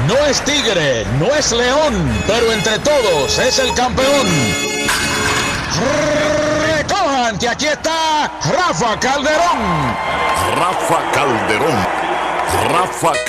No es tigre, no es león, pero entre todos es el campeón. Recojan que aquí está Rafa Calderón. Rafa Calderón. Rafa